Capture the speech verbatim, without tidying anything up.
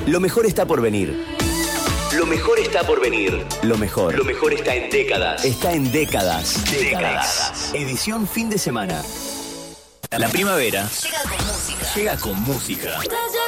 Lo mejor está por venir. Lo mejor está por venir. Lo mejor. Lo mejor está en décadas. Está en décadas. Décadas. décadas. Edición fin de semana. La primavera Llega con música. llega con música.